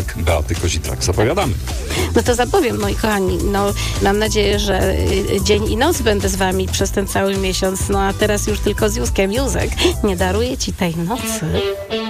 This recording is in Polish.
poranek Beaty Kozitrak. Zapowiadamy. No to zapowiem, moi kochani. No, mam nadzieję, że dzień i noc będę z wami przez ten cały miesiąc. No a teraz już tylko z Józkiem. Józek, nie daruję ci tej nocy.